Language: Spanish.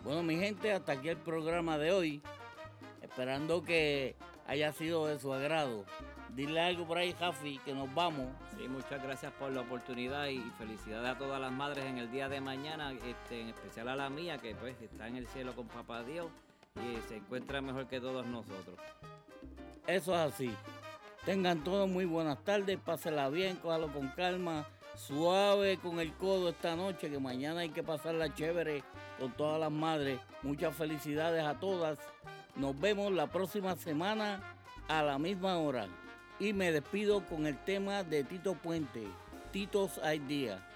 Bueno, mi gente, hasta aquí el programa de hoy. Esperando que haya sido de su agrado. Dile algo por ahí, Jafi, que nos vamos. Sí, muchas gracias por la oportunidad y felicidades a todas las madres en el día de mañana, en especial a la mía, que pues está en el cielo con Papá Dios y se encuentra mejor que todos nosotros. Eso es así. Tengan todos muy buenas tardes, pásela bien, cójalo con calma, suave con el codo esta noche, que mañana hay que pasarla chévere con todas las madres. Muchas felicidades a todas. Nos vemos la próxima semana a la misma hora. Y me despido con el tema de Tito Puente, Tito's Idea.